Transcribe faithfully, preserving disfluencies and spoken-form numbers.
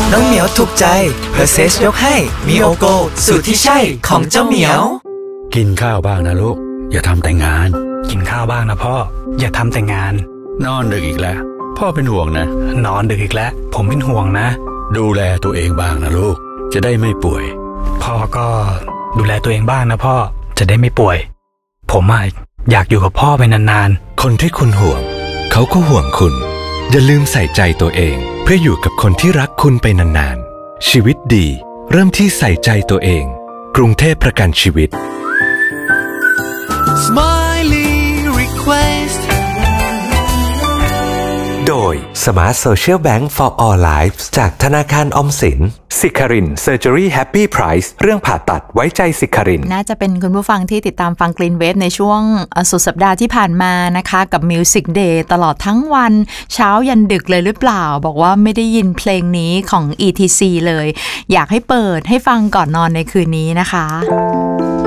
น้องเหมียวถูกใจเพอร์เซสยกให้มีโอโกสูตรที่ใช่ของเจ้าเหมียวกินข้าวบ้างนะลูกอย่าทำแต่งานกินข้าวบ้างนะพ่ออย่าทำแต่งานนอนดึกอีกแล้วพ่อเป็นห่วงนะนอนดึกอีกแล้วผมเป็นห่วงนะดูแลตัวเองบ้างนะลูกจะได้ไม่ป่วยพ่อก็ดูแลตัวเองบ้างนะพ่อจะได้ไม่ป่วยผมอ่ะอยากอยู่กับพ่อไปนานๆคนที่คุณห่วงเขาก็ห่วงคุณอย่าลืมใส่ใจตัวเองเพื่ออยู่กับคนที่รักคุณไปนานๆชีวิตดีเริ่มที่ใส่ใจตัวเองกรุงเทพประกันชีวิต Smiley Request โดย Smart Social Bank for All Lives จากธนาคารออมสินสิคาริน Surgery Happy Price เรื่องผ่าตัดไว้ใจสิคารินน่าจะเป็นคุณผู้ฟังที่ติดตามฟัง Green Wave ในช่วงสุดสัปดาห์ที่ผ่านมานะคะกับ Music Day ตลอดทั้งวันเช้ายันดึกเลยหรือเปล่าบอกว่าไม่ได้ยินเพลงนี้ของ อี ที ซี เลยอยากให้เปิดให้ฟังก่อนนอนในคืนนี้นะคะ